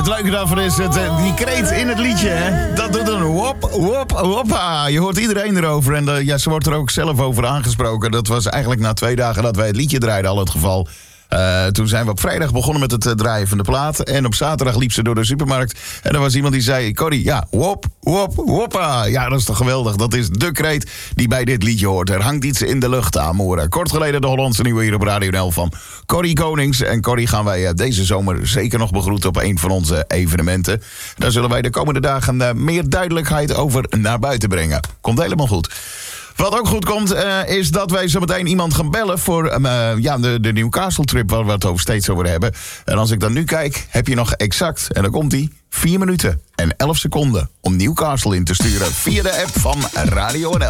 Het leuke daarvan is die kreet in het liedje, hè? Dat doet een wop, wop, woppa. Je hoort iedereen erover en ze wordt er ook zelf over aangesproken. Dat was eigenlijk na 2 dagen dat wij het liedje draaiden al het geval. Toen zijn we op vrijdag begonnen met het draaien van de plaat. En op zaterdag liep ze door de supermarkt. En er was iemand die zei, Corrie, ja, wop, wop, woppa. Ja, dat is toch geweldig. Dat is de kreet die bij dit liedje hoort. Er hangt iets in de lucht, Amoren. Kort geleden de Hollandse Nieuwe hier op Radio NL van Corrie Konings. En Corrie gaan wij deze zomer zeker nog begroeten op een van onze evenementen. Daar zullen wij de komende dagen meer duidelijkheid over naar buiten brengen. Komt helemaal goed. Wat ook goed komt, is dat wij zo meteen iemand gaan bellen voor de Newcastle trip waar we het steeds over hebben. En als ik dan nu kijk, heb je nog exact, en dan komt die, 4 minuten en 11 seconden om Newcastle in te sturen via de app van Radio NL.